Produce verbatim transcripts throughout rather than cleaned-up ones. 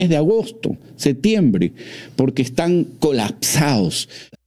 de agosto, septiembre, porque están colapsados.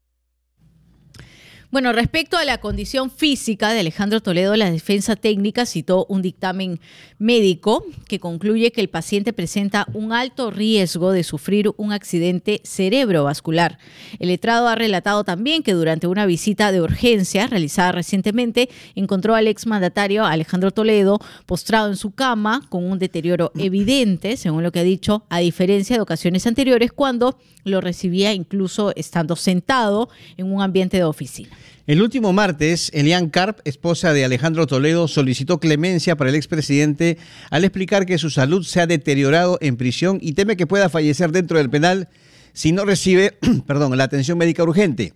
Bueno, respecto a la condición física de Alejandro Toledo, la defensa técnica citó un dictamen médico que concluye que el paciente presenta un alto riesgo de sufrir un accidente cerebrovascular. El letrado ha relatado también que durante una visita de urgencia realizada recientemente encontró al exmandatario Alejandro Toledo postrado en su cama con un deterioro evidente, según lo que ha dicho, a diferencia de ocasiones anteriores cuando lo recibía incluso estando sentado en un ambiente de oficina. El último martes, Elian Karp, esposa de Alejandro Toledo, solicitó clemencia para el expresidente al explicar que su salud se ha deteriorado en prisión y teme que pueda fallecer dentro del penal si no recibe perdón, la atención médica urgente.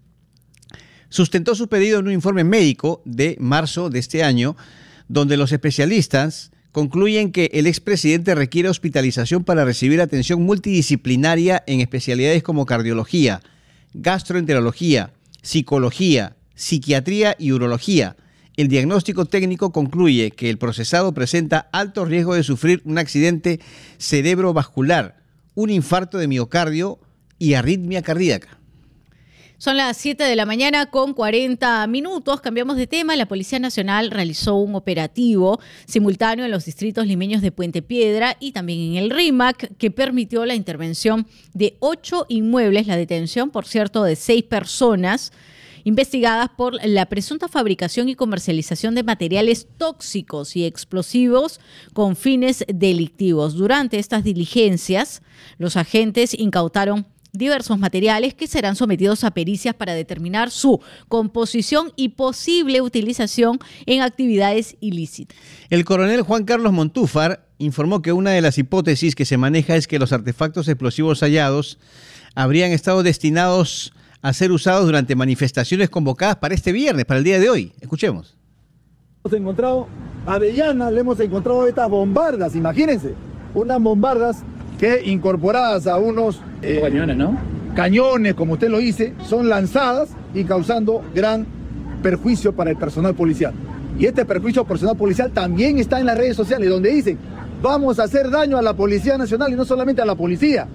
Sustentó su pedido en un informe médico de marzo de este año, donde los especialistas concluyen que el expresidente requiere hospitalización para recibir atención multidisciplinaria en especialidades como cardiología, gastroenterología, psicología, psiquiatría y urología. El diagnóstico técnico concluye que el procesado presenta alto riesgo de sufrir un accidente cerebrovascular, un infarto de miocardio y arritmia cardíaca. Son las siete de la mañana con cuarenta minutos. Cambiamos de tema. La Policía Nacional realizó un operativo simultáneo en los distritos limeños de Puente Piedra y también en el RIMAC que permitió la intervención de ocho inmuebles, la detención, por cierto, de seis personas investigadas por la presunta fabricación y comercialización de materiales tóxicos y explosivos con fines delictivos. Durante estas diligencias, los agentes incautaron diversos materiales que serán sometidos a pericias para determinar su composición y posible utilización en actividades ilícitas. El coronel Juan Carlos Montúfar informó que una de las hipótesis que se maneja es que los artefactos explosivos hallados habrían estado destinados a ser usados durante manifestaciones convocadas para este viernes, para el día de hoy. Escuchemos. Hemos encontrado avellanas, le hemos encontrado estas bombardas, imagínense, unas bombardas que incorporadas a unos eh, cañones, ¿no? Cañones, como usted lo dice, son lanzadas y causando gran perjuicio para el personal policial. Y este perjuicio al personal policial también está en las redes sociales, donde dicen, vamos a hacer daño a la Policía Nacional y no solamente a la policía.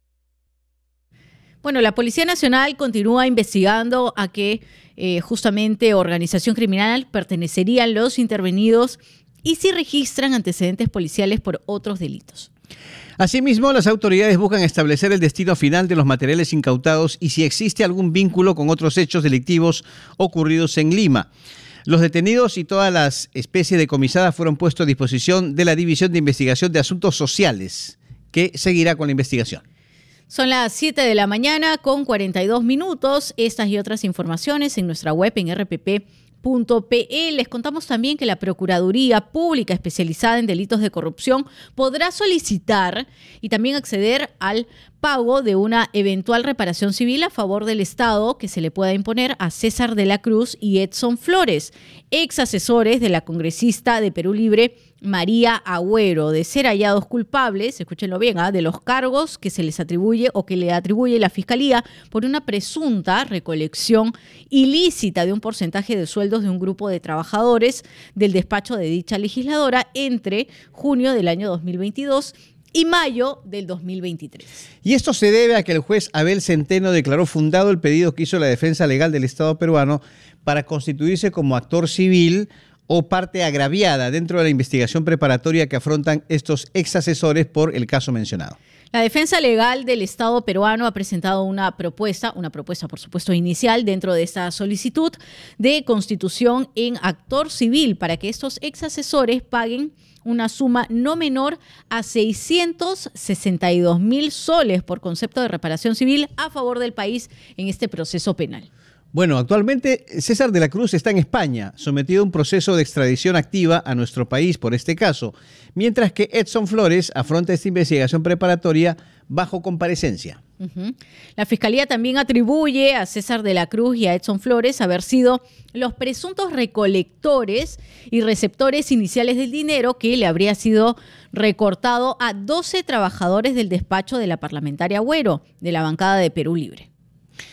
Bueno, la Policía Nacional continúa investigando a qué eh, justamente organización criminal pertenecerían los intervenidos y si registran antecedentes policiales por otros delitos. Asimismo, las autoridades buscan establecer el destino final de los materiales incautados y si existe algún vínculo con otros hechos delictivos ocurridos en Lima. Los detenidos y todas las especies decomisadas fueron puestos a disposición de la División de Investigación de Asuntos Sociales, que seguirá con la investigación. Son las siete de la mañana con cuarenta y dos minutos. Estas y otras informaciones en nuestra web en r p p punto p e. Les contamos también que la Procuraduría Pública Especializada en Delitos de Corrupción podrá solicitar y también acceder al pago de una eventual reparación civil a favor del Estado que se le pueda imponer a César de la Cruz y Edson Flores, ex asesores de la congresista de Perú Libre, María Agüero, de ser hallados culpables, escúchenlo bien, ¿eh? de los cargos que se les atribuye o que le atribuye la Fiscalía por una presunta recolección ilícita de un porcentaje de sueldos de un grupo de trabajadores del despacho de dicha legisladora entre junio del año dos mil veintidós y mayo del dos mil veintitrés. Y esto se debe a que el juez Abel Centeno declaró fundado el pedido que hizo la defensa legal del Estado peruano para constituirse como actor civil o parte agraviada dentro de la investigación preparatoria que afrontan estos ex asesores por el caso mencionado. La defensa legal del Estado peruano ha presentado una propuesta, una propuesta por supuesto inicial dentro de esta solicitud de constitución en actor civil para que estos ex asesores paguen una suma no menor a seiscientos sesenta y dos mil soles por concepto de reparación civil a favor del país en este proceso penal. Bueno, actualmente César de la Cruz está en España, sometido a un proceso de extradición activa a nuestro país por este caso, mientras que Edson Flores afronta esta investigación preparatoria bajo comparecencia. Uh-huh. La Fiscalía también atribuye a César de la Cruz y a Edson Flores haber sido los presuntos recolectores y receptores iniciales del dinero que le habría sido recortado a doce trabajadores del despacho de la parlamentaria Agüero, de la bancada de Perú Libre.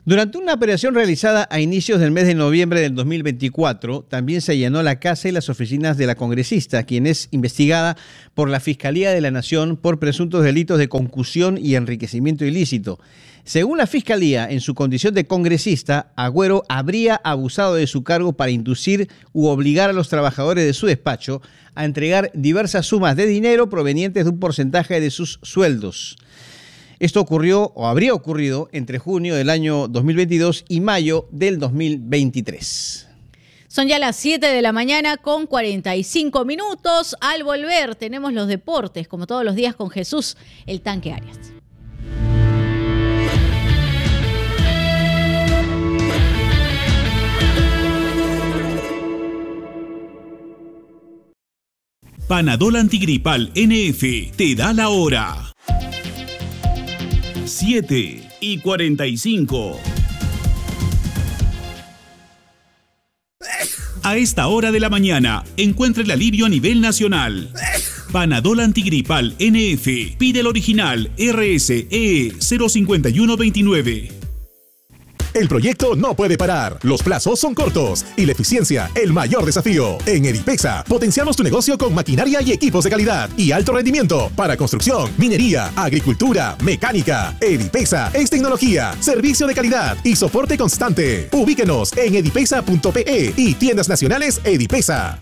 Durante una operación realizada a inicios del mes de noviembre del dos mil veinticuatro, también se allanó la casa y las oficinas de la congresista, quien es investigada por la Fiscalía de la Nación por presuntos delitos de concusión y enriquecimiento ilícito. Según la Fiscalía, en su condición de congresista, Agüero habría abusado de su cargo para inducir u obligar a los trabajadores de su despacho a entregar diversas sumas de dinero provenientes de un porcentaje de sus sueldos. Esto ocurrió o habría ocurrido entre junio del año dos mil veintidós y mayo del dos mil veintitrés. Son ya las siete de la mañana con cuarenta y cinco minutos. Al volver tenemos los deportes, como todos los días con Jesús, el Tanque Arias. Panadol Antigripal N F te da la hora. siete y cuarenta y cinco. A esta hora de la mañana, encuentra el alivio a nivel nacional. Panadol Antigripal N F. Pide el original R S E cero cinco uno dos nueve. El proyecto no puede parar, los plazos son cortos y la eficiencia el mayor desafío. En Edipesa potenciamos tu negocio con maquinaria y equipos de calidad y alto rendimiento para construcción, minería, agricultura, mecánica. Edipesa es tecnología, servicio de calidad y soporte constante. Ubíquenos en edipesa punto pe y tiendas nacionales Edipesa.